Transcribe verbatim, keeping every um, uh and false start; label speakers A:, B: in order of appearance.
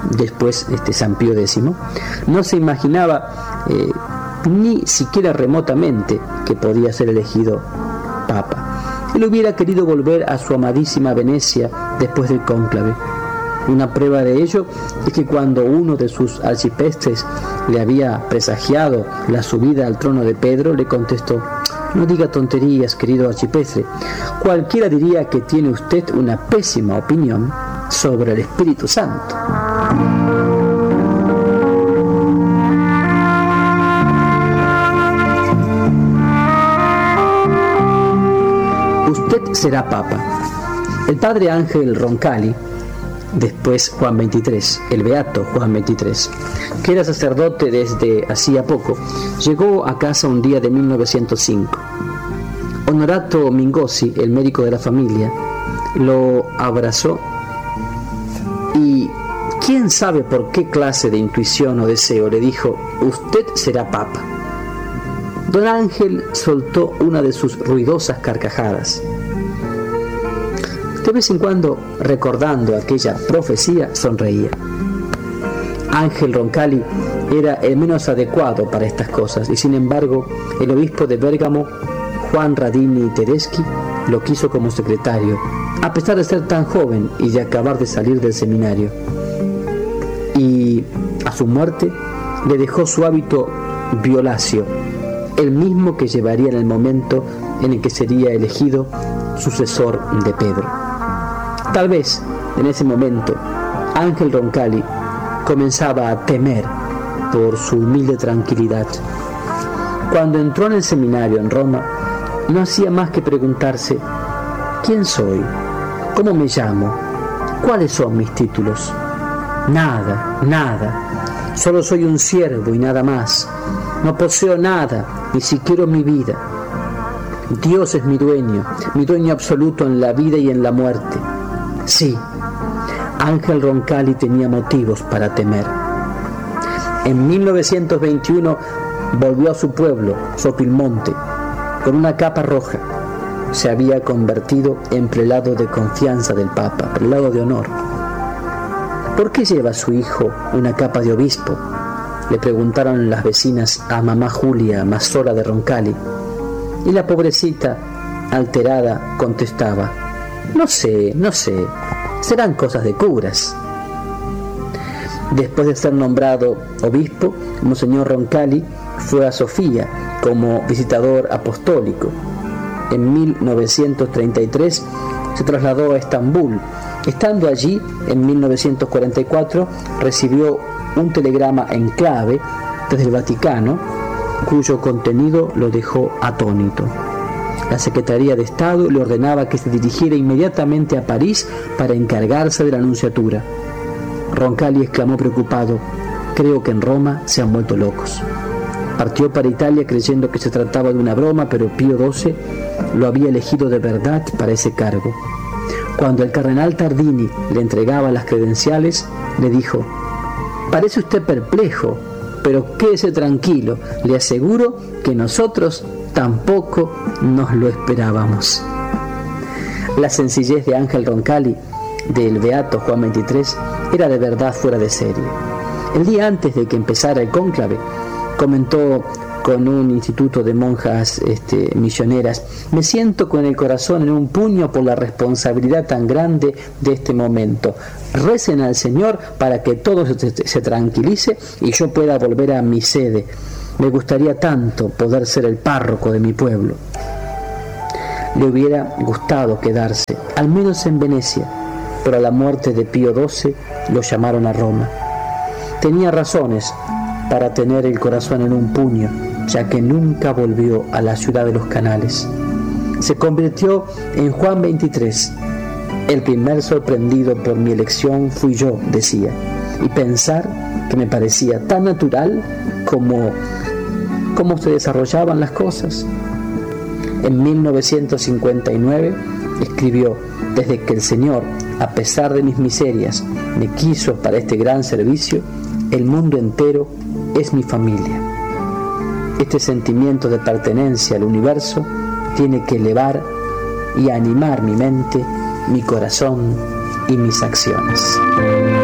A: después este, San Pío X, no se imaginaba eh, ni siquiera remotamente que podía ser elegido papa. Él hubiera querido volver a su amadísima Venecia después del cónclave. Una prueba de ello es que cuando uno de sus arciprestes le había presagiado la subida al trono de Pedro, le contestó: no diga tonterías, querido arcipreste. Cualquiera diría que tiene usted una pésima opinión sobre el Espíritu Santo. Usted será papa. El padre Ángel Roncalli, después Juan veintitrés, el beato Juan veintitrés, que era sacerdote desde hacía poco, llegó a casa un día de mil novecientos cinco. Honorato Mingozzi, el médico de la familia, lo abrazó y, quién sabe por qué clase de intuición o deseo, le dijo: usted será papa. Don Ángel soltó una de sus ruidosas carcajadas. De vez en cuando, recordando aquella profecía, sonreía. Ángel Roncalli era el menos adecuado para estas cosas, y sin embargo, el obispo de Bérgamo, Juan Radini Tedeschi, lo quiso como secretario, a pesar de ser tan joven y de acabar de salir del seminario. Y a su muerte le dejó su hábito violáceo, el mismo que llevaría en el momento en el que sería elegido sucesor de Pedro. Tal vez, en ese momento, Ángel Roncalli comenzaba a temer por su humilde tranquilidad. Cuando entró en el seminario en Roma, no hacía más que preguntarse: ¿quién soy? ¿Cómo me llamo? ¿Cuáles son mis títulos? Nada, nada. Solo soy un siervo y nada más. No poseo nada, ni siquiera mi vida. Dios es mi dueño, mi dueño absoluto en la vida y en la muerte. Sí, Ángel Roncalli tenía motivos para temer. En mil novecientos veintiuno volvió a su pueblo, Sopilmonte, con una capa roja. Se había convertido en prelado de confianza del Papa, prelado de honor. ¿Por qué lleva su hijo una capa de obispo?, le preguntaron las vecinas a mamá Julia, Mazzola de Roncalli. Y la pobrecita, alterada, contestaba: no sé, no sé, serán cosas de curas. Después de ser nombrado obispo, Monseñor Roncalli fue a Sofía como visitador apostólico. En mil novecientos treinta y tres se trasladó a Estambul. Estando allí, en mil novecientos cuarenta y cuatro, recibió un telegrama en clave desde el Vaticano, cuyo contenido lo dejó atónito. La Secretaría de Estado le ordenaba que se dirigiera inmediatamente a París para encargarse de la nunciatura. Roncalli exclamó preocupado: creo que en Roma se han vuelto locos. Partió para Italia creyendo que se trataba de una broma, pero Pío doce lo había elegido de verdad para ese cargo. Cuando el cardenal Tardini le entregaba las credenciales, le dijo: parece usted perplejo, pero quédese tranquilo, le aseguro que nosotros tampoco nos lo esperábamos. La sencillez de Ángel Roncalli, del beato Juan veintitrés, era de verdad fuera de serie. El día antes de que empezara el cónclave, comentó con un instituto de monjas este, misioneras: me siento con el corazón en un puño por la responsabilidad tan grande de este momento. Recen al Señor para que todo se, se tranquilice y yo pueda volver a mi sede. Me gustaría tanto poder ser el párroco de mi pueblo. Le hubiera gustado quedarse, al menos en Venecia, pero a la muerte de Pío doce lo llamaron a Roma. Tenía razones para tener el corazón en un puño, ya que nunca volvió a la ciudad de los canales. Se convirtió en Juan veintitrés. El primer sorprendido por mi elección fui yo, decía, y pensar que me parecía tan natural como cómo se desarrollaban las cosas. En mil novecientos cincuenta y nueve escribió: desde que el Señor, a pesar de mis miserias, me quiso para este gran servicio, el mundo entero es mi familia. Este sentimiento de pertenencia al universo tiene que elevar y animar mi mente, mi corazón y mis acciones.